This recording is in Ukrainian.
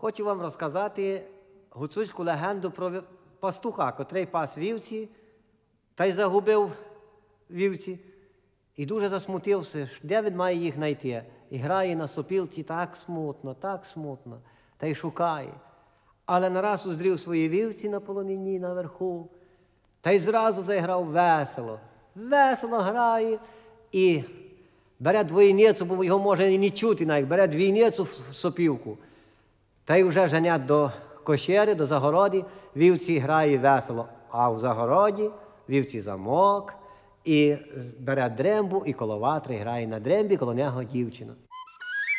Хочу вам розказати гуцульську легенду про пастуха, котрий пас вівці, та й загубив вівці. І дуже засмутився, де він має їх знайти. І грає на сопілці так смутно, та й шукає. Але нараз уздрів свої вівці на полонині наверху, та й зразу заграв весело. Весело грає і бере двойницю, бо його може і не чути навіть, бере двійницю в сопілку. Та й вже женять до кощери, до загороди, вівці грає весело. А в загороді вівці замок, і бере дрембу, і коло ватри грає на дрембі, коло нього дівчина.